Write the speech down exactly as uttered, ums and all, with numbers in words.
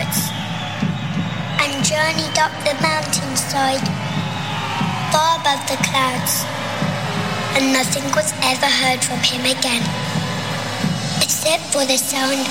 birds and journeyed up the mountainside, far above the clouds, and nothing was ever heard from him again, except for the sound